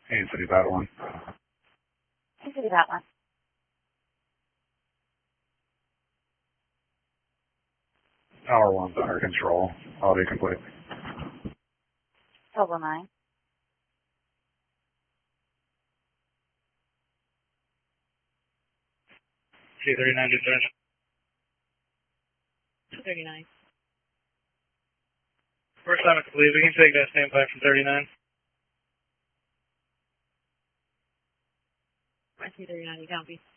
Haines City Battle 1. Haines City Battle 1. Tower 1's under control. Audio complete. Total 9. C-39 dispatch. 39. First time it's complete. We can take that standby from 39. I see 39, you copy.